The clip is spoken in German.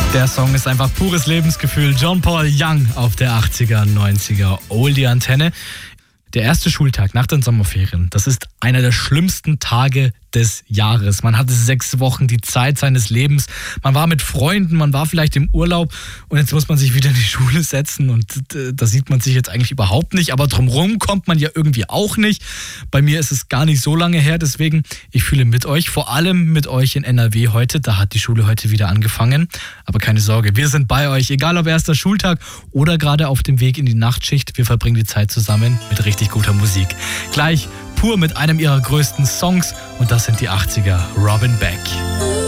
Der Song ist einfach pures Lebensgefühl. John Paul Young auf der 80er, 90er Oldie-Antenne. Der erste Schultag nach den Sommerferien, das ist einer der schlimmsten Tage des Jahres. Man hatte 6 Wochen die Zeit seines Lebens. Man war mit Freunden, man war vielleicht im Urlaub und jetzt muss man sich wieder in die Schule setzen und da sieht man sich jetzt eigentlich überhaupt nicht, aber drumherum kommt man ja irgendwie auch nicht. Bei mir ist es gar nicht so lange her, deswegen ich fühle mit euch, vor allem mit euch in NRW heute. Da hat die Schule heute wieder angefangen, aber keine Sorge, wir sind bei euch, egal ob erster Schultag oder gerade auf dem Weg in die Nachtschicht. Wir verbringen die Zeit zusammen mit richtig guter Musik. Gleich pur mit einem ihrer größten Songs und das sind die 80er, Robin Beck.